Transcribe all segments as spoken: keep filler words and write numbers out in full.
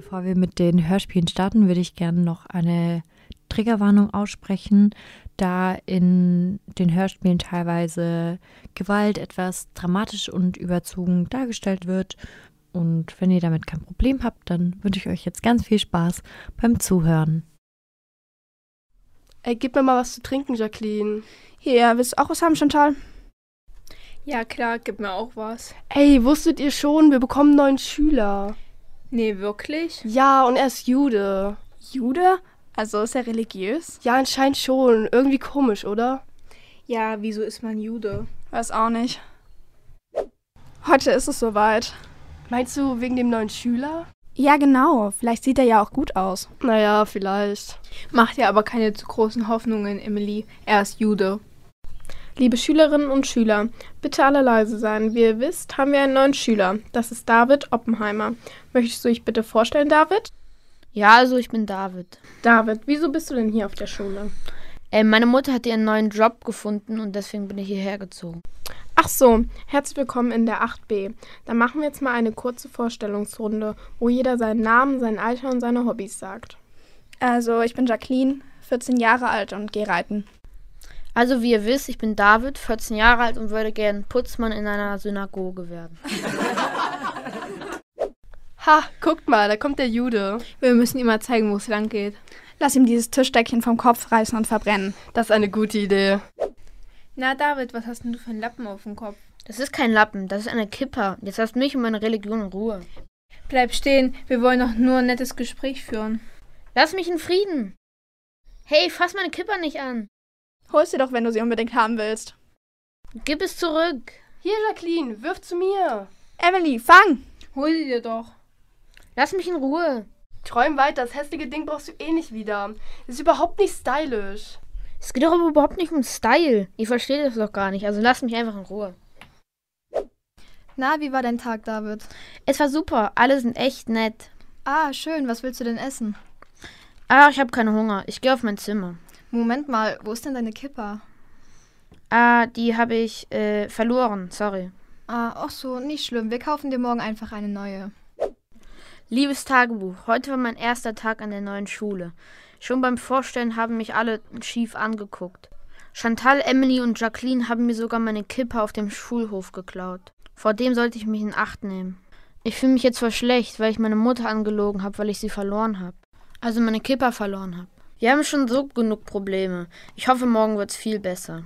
Bevor wir mit den Hörspielen starten, würde ich gerne noch eine Triggerwarnung aussprechen, da in den Hörspielen teilweise Gewalt etwas dramatisch und überzogen dargestellt wird. Und wenn ihr damit kein Problem habt, dann wünsche ich euch jetzt ganz viel Spaß beim Zuhören. Ey, gib mir mal was zu trinken, Jacqueline. Hier, willst du auch was haben, Chantal? Ja, klar, gib mir auch was. Ey, wusstet ihr schon, wir bekommen einen neuen Schüler. Nee, wirklich? Ja, und er ist Jude. Jude? Also ist er religiös? Ja, anscheinend schon. Irgendwie komisch, oder? Ja, wieso ist man Jude? Weiß auch nicht. Heute ist es soweit. Meinst du wegen dem neuen Schüler? Ja, genau. Vielleicht sieht er ja auch gut aus. Naja, vielleicht. Mach dir aber keine zu großen Hoffnungen, Emily. Er ist Jude. Liebe Schülerinnen und Schüler, bitte alle leise sein. Wie ihr wisst, haben wir einen neuen Schüler. Das ist David Oppenheimer. Möchtest du dich bitte vorstellen, David? Ja, also ich bin David. David, wieso bist du denn hier auf der Schule? Äh, meine Mutter hat ihren neuen Job gefunden und deswegen bin ich hierher gezogen. Ach so, herzlich willkommen in der acht b. Dann machen wir jetzt mal eine kurze Vorstellungsrunde, wo jeder seinen Namen, sein Alter und seine Hobbys sagt. Also, ich bin Jacqueline, vierzehn Jahre alt und gehe reiten. Also wie ihr wisst, ich bin David, vierzehn Jahre alt und würde gern Putzmann in einer Synagoge werden. Ha, guckt mal, da kommt der Jude. Wir müssen ihm mal zeigen, wo es lang geht. Lass ihm dieses Tischdeckchen vom Kopf reißen und verbrennen. Das ist eine gute Idee. Na, David, was hast denn du für einen Lappen auf dem Kopf? Das ist kein Lappen, das ist eine Kippa. Jetzt lasst mich und meine Religion in Ruhe. Bleib stehen, wir wollen doch nur ein nettes Gespräch führen. Lass mich in Frieden. Hey, fass meine Kippa nicht an. Hol's dir doch, wenn du sie unbedingt haben willst. Gib es zurück. Hier, Jacqueline, wirf zu mir. Emily, fang! Hol sie dir doch. Lass mich in Ruhe. Träum weiter, das hässliche Ding brauchst du eh nicht wieder. Das ist überhaupt nicht stylisch. Es geht doch aber überhaupt nicht um Style. Ihr versteht das doch gar nicht, also lasst mich einfach in Ruhe. Na, wie war dein Tag, David? Es war super, alle sind echt nett. Ah, schön, was willst du denn essen? Ah, ich habe keinen Hunger, ich gehe auf mein Zimmer. Moment mal, wo ist denn deine Kippa? Ah, die habe ich äh, verloren, sorry. Ah, ach so, nicht schlimm, wir kaufen dir morgen einfach eine neue. Liebes Tagebuch, heute war mein erster Tag an der neuen Schule. Schon beim Vorstellen haben mich alle schief angeguckt. Chantal, Emily und Jacqueline haben mir sogar meine Kippa auf dem Schulhof geklaut. Vor dem sollte ich mich in Acht nehmen. Ich fühle mich jetzt voll schlecht, weil ich meine Mutter angelogen habe, weil ich sie verloren habe. Also meine Kippa verloren habe. Wir haben schon so genug Probleme. Ich hoffe, morgen wird's viel besser.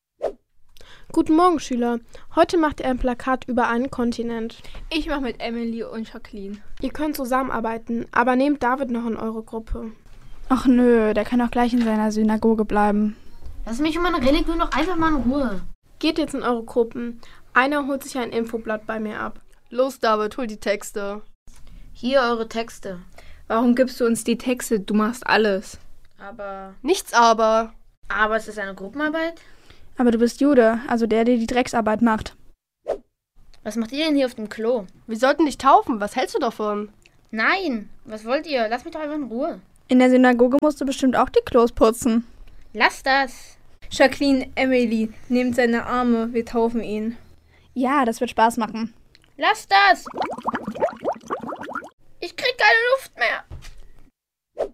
Guten Morgen, Schüler. Heute macht ihr ein Plakat über einen Kontinent. Ich mache mit Emily und Jacqueline. Ihr könnt zusammenarbeiten, aber nehmt David noch in eure Gruppe. Ach nö, der kann auch gleich in seiner Synagoge bleiben. Lass mich und meine Religion doch einfach mal in Ruhe. Geht jetzt in eure Gruppen. Einer holt sich ein Infoblatt bei mir ab. Los, David, hol die Texte. Hier eure Texte. Warum gibst du uns die Texte? Du machst alles. Aber... Nichts aber. Aber es ist eine Gruppenarbeit? Aber du bist Jude, also der, der die Drecksarbeit macht. Was macht ihr denn hier auf dem Klo? Wir sollten dich taufen. Was hältst du davon? Nein, was wollt ihr? Lasst mich doch einfach in Ruhe. In der Synagoge musst du bestimmt auch die Klos putzen. Lass das. Jacqueline, Emily, nehmt seine Arme, wir taufen ihn. Ja, das wird Spaß machen. Lass das. Ich krieg keine Luft mehr.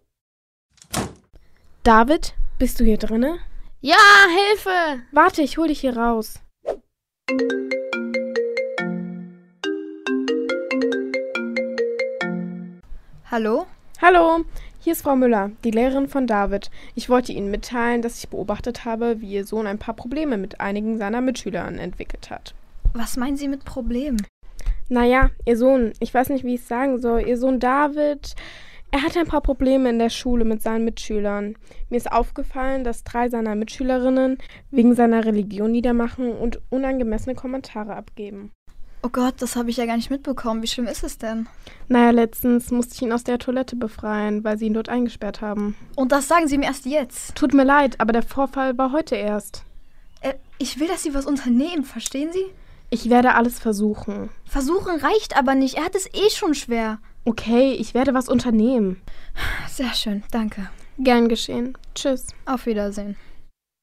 David, bist du hier drinne? Ja, Hilfe! Warte, ich hol dich hier raus. Hallo? Hallo, hier ist Frau Müller, die Lehrerin von David. Ich wollte Ihnen mitteilen, dass ich beobachtet habe, wie Ihr Sohn ein paar Probleme mit einigen seiner Mitschülern entwickelt hat. Was meinen Sie mit Problem? Naja, Ihr Sohn, ich weiß nicht, wie ich es sagen soll, Ihr Sohn David, er hatte ein paar Probleme in der Schule mit seinen Mitschülern. Mir ist aufgefallen, dass drei seiner Mitschülerinnen wegen seiner Religion niedermachen und unangemessene Kommentare abgeben. Oh Gott, das habe ich ja gar nicht mitbekommen. Wie schlimm ist es denn? Naja, letztens musste ich ihn aus der Toilette befreien, weil sie ihn dort eingesperrt haben. Und das sagen Sie mir erst jetzt? Tut mir leid, aber der Vorfall war heute erst. Äh, ich will, dass Sie was unternehmen, verstehen Sie? Ich werde alles versuchen. Versuchen reicht aber nicht, er hat es eh schon schwer. Okay, ich werde was unternehmen. Sehr schön, danke. Gern geschehen. Tschüss. Auf Wiedersehen.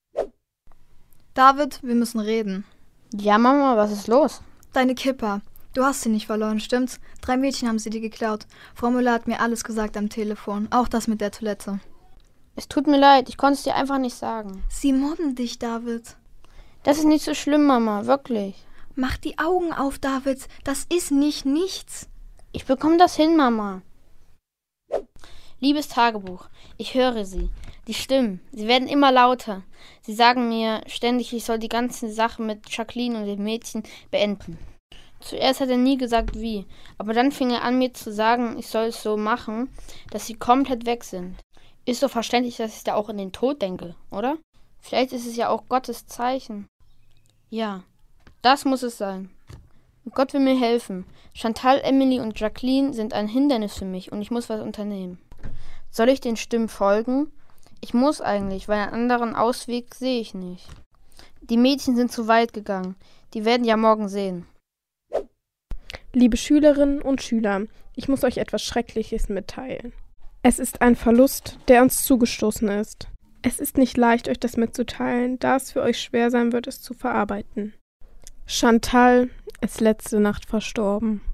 David, wir müssen reden. Ja, Mama, was ist los? Deine Kippa. Du hast sie nicht verloren, stimmt's? Drei Mädchen haben sie dir geklaut. Frau Müller hat mir alles gesagt am Telefon, auch das mit der Toilette. Es tut mir leid, ich konnte es dir einfach nicht sagen. Sie mobben dich, David. Das ist nicht so schlimm, Mama, wirklich. Mach die Augen auf, David. Das ist nicht nichts. Ich bekomme das hin, Mama. Liebes Tagebuch, ich höre sie. Die Stimmen, sie werden immer lauter. Sie sagen mir ständig, ich soll die ganze Sache mit Jacqueline und den Mädchen beenden. Zuerst hat er nie gesagt, wie, aber dann fing er an, mir zu sagen, ich soll es so machen, dass sie komplett weg sind. Ist so verständlich, dass ich da auch in den Tod denke, oder? Vielleicht ist es ja auch Gottes Zeichen. Ja, das muss es sein. Gott will mir helfen. Chantal, Emily und Jacqueline sind ein Hindernis für mich und ich muss was unternehmen. Soll ich den Stimmen folgen? Ich muss eigentlich, weil einen anderen Ausweg sehe ich nicht. Die Mädchen sind zu weit gegangen. Die werden ja morgen sehen. Liebe Schülerinnen und Schüler, ich muss euch etwas Schreckliches mitteilen. Es ist ein Verlust, der uns zugestoßen ist. Es ist nicht leicht, euch das mitzuteilen, da es für euch schwer sein wird, es zu verarbeiten. Chantal ist letzte Nacht verstorben.